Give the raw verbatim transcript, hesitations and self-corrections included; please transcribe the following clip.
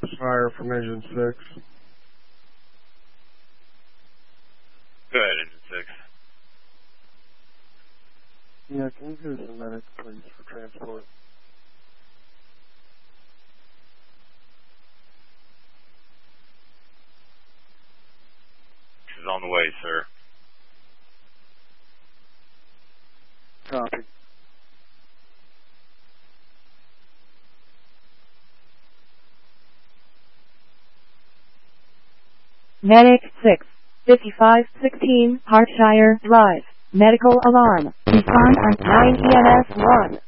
fire from engine six. Go ahead, engine six. Yeah, can you give us a medic, please, for transport? This is on the way, sir. Copy. Medic six, fifty-five sixteen, Hartshire Drive. Medical alarm. Respond on nine E M S one.